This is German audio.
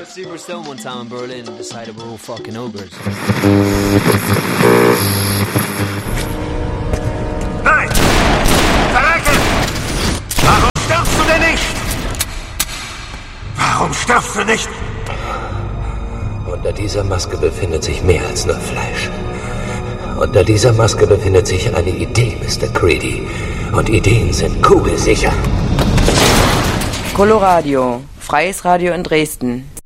Silver Stone one time in Berlin and decided we're all fucking ogres. Nein! Verrecken! Warum stirbst du denn nicht? Warum stirbst du nicht? Unter dieser Maske befindet sich mehr als nur Fleisch. Unter dieser Maske befindet sich eine Idee, Mr. Creedy. Und Ideen sind kugelsicher. Coloradio, freies Radio in Dresden.